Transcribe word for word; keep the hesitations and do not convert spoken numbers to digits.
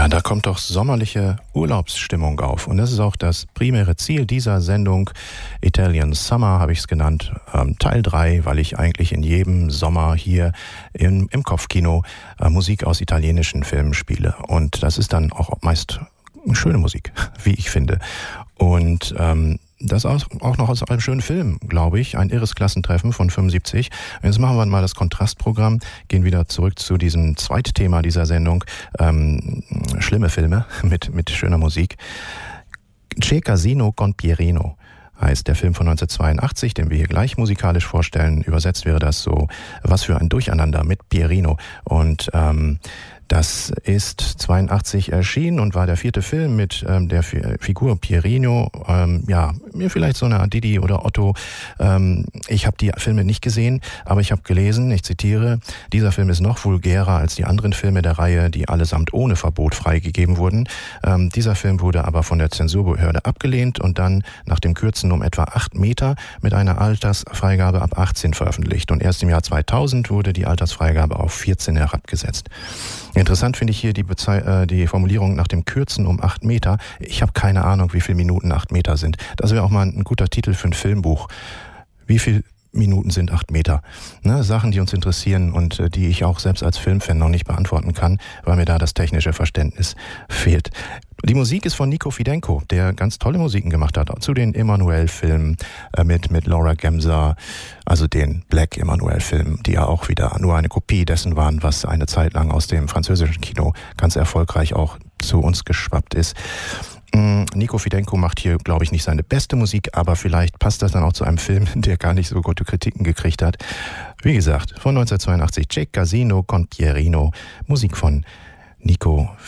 Ja, da kommt doch sommerliche Urlaubsstimmung auf. Und das ist auch das primäre Ziel dieser Sendung. Italian Summer habe ich es genannt, ähm, Teil drei, weil ich eigentlich in jedem Sommer hier im, im Kopfkino äh, Musik aus italienischen Filmen spiele. Und das ist dann auch meist schöne Musik, wie ich finde. Und ähm, das auch, auch noch aus einem schönen Film, glaube ich. Ein irres Klassentreffen von fünfundsiebzig. Und jetzt machen wir mal das Kontrastprogramm, gehen wieder zurück zu diesem Zweitthema dieser Sendung. Ähm, schlimme Filme mit, mit schöner Musik. C'è Casino con Pierino heißt der Film von neunzehnhundertzweiundachtzig, den wir hier gleich musikalisch vorstellen. Übersetzt wäre das so, was für ein Durcheinander mit Pierino. Und ähm, das ist zweiundachtzig erschienen und war der vierte Film mit ähm, der F- Figur Pierino. Ähm, ja, mir vielleicht so eine Art Didi oder Otto. Ähm, ich habe die Filme nicht gesehen, aber ich habe gelesen, ich zitiere, dieser Film ist noch vulgärer als die anderen Filme der Reihe, die allesamt ohne Verbot freigegeben wurden. Ähm, dieser Film wurde aber von der Zensurbehörde abgelehnt und dann nach dem Kürzen um etwa acht Meter mit einer Altersfreigabe ab achtzehn veröffentlicht. Und erst im Jahr zweitausend wurde die Altersfreigabe auf vierzehn herabgesetzt. Interessant finde ich hier die, Bezei- äh, die Formulierung nach dem Kürzen um acht Meter. Ich habe keine Ahnung, wie viele Minuten acht Meter sind. Das wäre auch mal ein guter Titel für ein Filmbuch. Wie viel Minuten sind acht Meter? Ne, Sachen, die uns interessieren und äh, die ich auch selbst als Filmfan noch nicht beantworten kann, weil mir da das technische Verständnis fehlt. Die Musik ist von Nico Fidenko, der ganz tolle Musiken gemacht hat, zu den Emanuel-Filmen äh, mit, mit Laura Gemser, also den Black Emanuel-Filmen, die ja auch wieder nur eine Kopie dessen waren, was eine Zeit lang aus dem französischen Kino ganz erfolgreich auch zu uns geschwappt ist. Nico Fidenko macht hier, glaube ich, nicht seine beste Musik, aber vielleicht passt das dann auch zu einem Film, der gar nicht so gute Kritiken gekriegt hat. Wie gesagt, von neunzehnhundertzweiundachtzig, C'è Casino con Pierino, Musik von Nico